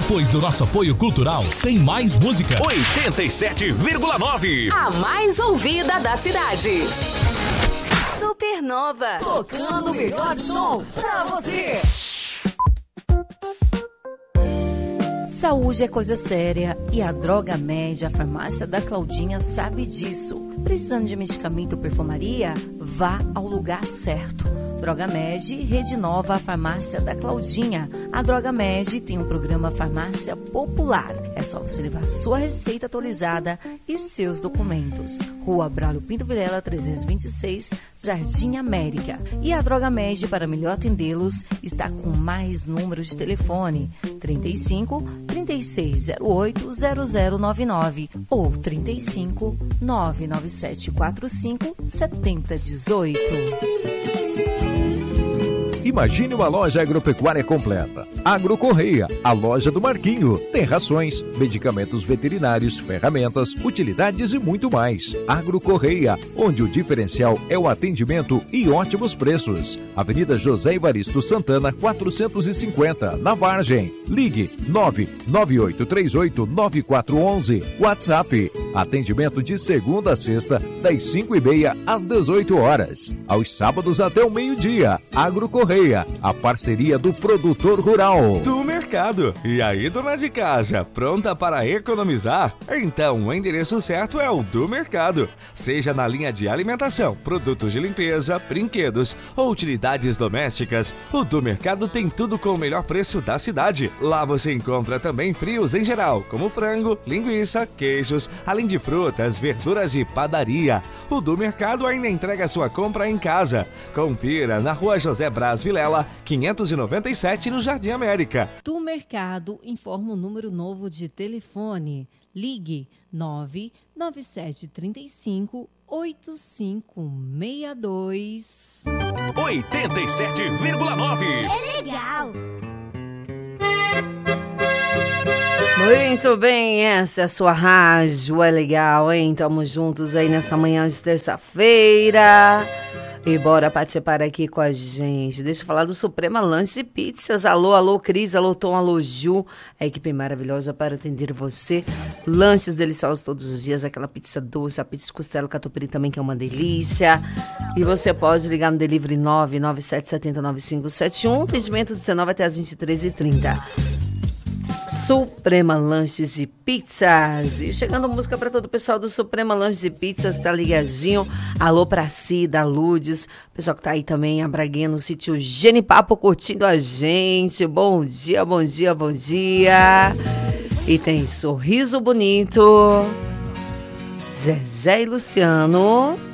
Depois do nosso apoio cultural, tem mais música. 87,9. A mais ouvida da cidade. Supernova. Tocando o melhor som pra você. Saúde é coisa séria e a Droga Med, a farmácia da Claudinha, sabe disso. Precisando de medicamento ou perfumaria? Vá ao lugar certo. Droga Med, Rede Nova, a farmácia da Claudinha. A Droga Med tem um programa Farmácia Popular. É só você levar sua receita atualizada e seus documentos. Rua Braulio Pinto Vilela, 326, Jardim América. E a Droga Med, para melhor atendê-los, está com mais números de telefone: 35 3608 0099 ou 35 99745 7018. Imagine uma loja agropecuária completa. Agro Correia, a loja do Marquinho. Tem rações, medicamentos veterinários, ferramentas, utilidades e muito mais. Agro Correia, onde o diferencial é o atendimento e ótimos preços. Avenida José Evaristo Santana, 450, na Vargem. Ligue 998389411. WhatsApp. Atendimento de segunda a sexta, das 5h30 às 18 horas. Aos sábados até o meio-dia. Agro Correia, a parceria do produtor rural. Do mercado. E aí, dona de casa, pronta para economizar? Então, o endereço certo é o do mercado. Seja na linha de alimentação, produtos de limpeza, brinquedos ou utilidades domésticas, o do mercado tem tudo com o melhor preço da cidade. Lá você encontra também frios em geral, como frango, linguiça, queijos, além de frutas, verduras e padaria. O do mercado ainda entrega sua compra em casa. Confira na Rua José Braz Vilela, 597, no Jardim América. Do Mercado informa o número novo de telefone. Ligue 99735 8562. 87,9. É legal. Muito bem, essa é a sua rádio, é legal, hein? Tamo juntos aí nessa manhã de terça-feira. E bora participar aqui com a gente. Deixa eu falar do Suprema Lanches e Pizzas. Alô, alô, Cris, alô, Tom, alô, Ju. A equipe maravilhosa para atender você. Lanches deliciosos todos os dias. Aquela pizza doce, a pizza de costela catupiry também, que é uma delícia. E você pode ligar no delivery 997709571. Atendimento de 19 até as 23h30. Suprema Lanches e Pizzas. E chegando música para todo o pessoal do Suprema Lanches e Pizzas, tá ligadinho. Alô pra Cida, Lourdes, pessoal que tá aí também, a Braguinha no sítio Genipapo, curtindo a gente. Bom dia, bom dia, bom dia. E tem Sorriso Bonito, Zezé e Luciano.